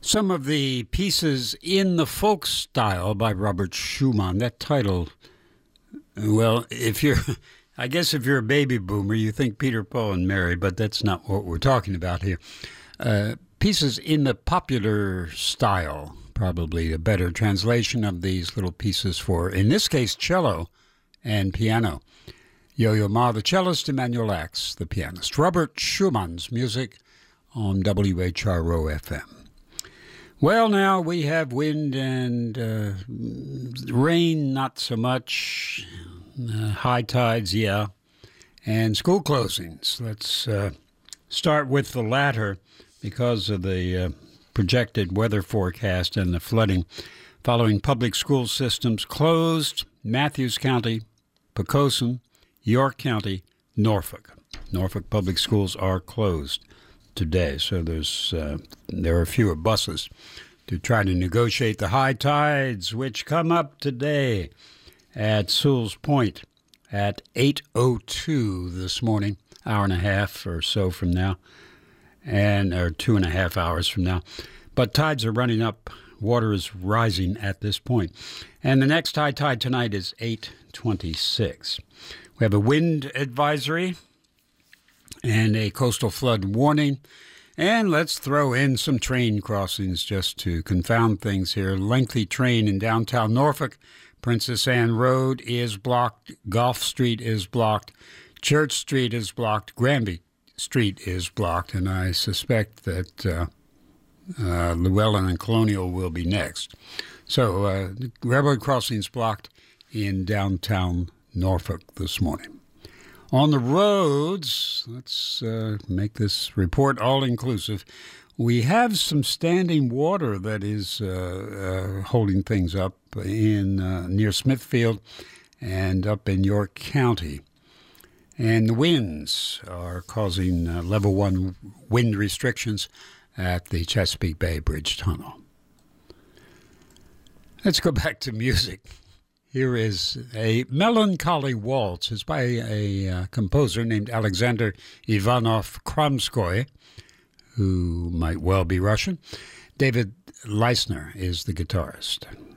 Some of the pieces in the folk style by Robert Schumann. That title, well, I guess if you're a baby boomer, you think Peter, Paul, and Mary, but that's not what we're talking about here. Pieces in the popular style, probably a better translation of these little pieces for, in this case, cello and piano. Yo-Yo Ma, the cellist, Emanuel Ax, the pianist. Robert Schumann's music on WHRO FM. Well, now we have wind and rain, not so much. High tides, yeah. And school closings. Let's start with the latter because of the projected weather forecast and the flooding. Following public school systems closed, Matthews County, Poquoson, York County, Norfolk. Norfolk public schools are closed today, so there are fewer buses to try to negotiate the high tides, which come up today at Sewell's Point at 8:02 this morning, hour and a half or so from now, or 2.5 hours from now. But tides are running up. Water is rising at this point. And the next high tide tonight is 8:26. We have a wind advisory and a coastal flood warning. And let's throw in some train crossings just to confound things here. Lengthy train in downtown Norfolk. Princess Anne Road is blocked. Gulf Street is blocked. Church Street is blocked. Granby Street is blocked. And I suspect that Llewellyn and Colonial will be next. So railroad crossings blocked in downtown Norfolk this morning. On the roads, let's make this report all-inclusive. We have some standing water that is holding things up in near Smithfield and up in York County. And the winds are causing level 1 wind restrictions at the Chesapeake Bay Bridge Tunnel. Let's go back to music. Here is a melancholy waltz. It's by a composer named Alexander Ivanov Kramskoy, who might well be Russian. David Leisner is the guitarist.